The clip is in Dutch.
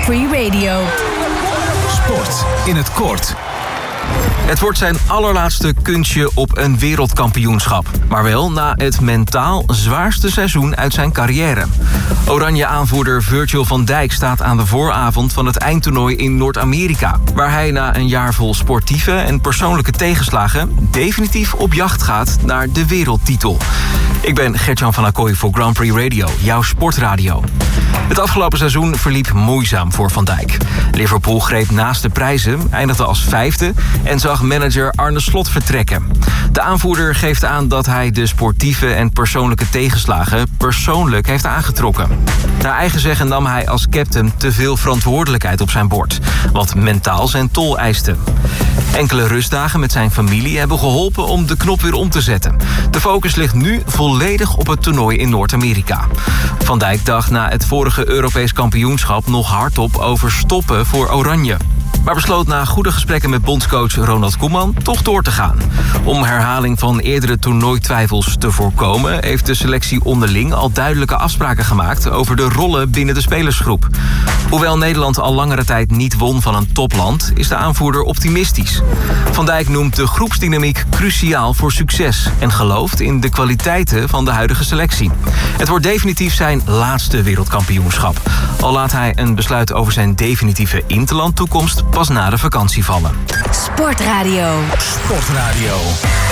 Prix Radio. Sport in het kort. Het wordt zijn allerlaatste kunstje op een wereldkampioenschap. Maar wel na het mentaal zwaarste seizoen uit zijn carrière. Oranje-aanvoerder Virgil van Dijk staat aan de vooravond van het eindtoernooi in Noord-Amerika. Waar hij na een jaar vol sportieve en persoonlijke tegenslagen definitief op jacht gaat naar de wereldtitel. Ik ben Gert-Jan van Acquoy voor Grand Prix Radio, jouw sportradio. Het afgelopen seizoen verliep moeizaam voor Van Dijk. Liverpool greep naast de prijzen, eindigde als 5e en zag manager Arne Slot vertrekken. De aanvoerder geeft aan dat hij de sportieve en persoonlijke tegenslagen persoonlijk heeft aangetrokken. Naar eigen zeggen nam hij als captain te veel verantwoordelijkheid op zijn bord, wat mentaal zijn tol eiste. Enkele rustdagen met zijn familie hebben geholpen om de knop weer om te zetten. De focus ligt nu volledig op het toernooi in Noord-Amerika. Van Dijk dacht na het vorige Europees kampioenschap nog hardop over stoppen voor Oranje. Maar besloot na goede gesprekken met bondscoach Ronald Koeman toch door te gaan. Om herhaling van eerdere toernooitwijfels te voorkomen, heeft de selectie onderling al duidelijke afspraken gemaakt over de rollen binnen de spelersgroep. Hoewel Nederland al langere tijd niet won van een topland, is de aanvoerder optimistisch. Van Dijk noemt de groepsdynamiek cruciaal voor succes en gelooft in de kwaliteiten van de huidige selectie. Het wordt definitief zijn laatste wereldkampioenschap. Al laat hij een besluit over zijn definitieve interlandtoekomst pas na de vakantie vallen. Sportradio. Sportradio.